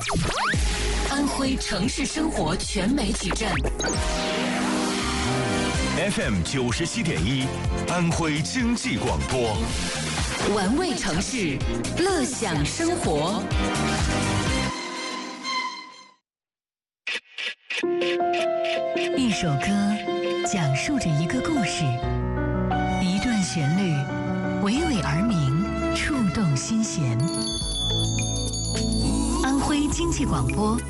安徽城市生活全媒体站 FM 97.1，安徽经济广播， 玩味城市，乐享生活。 一首歌讲述着一个故事，一段旋律娓娓而明，触动心弦。安徽经济广播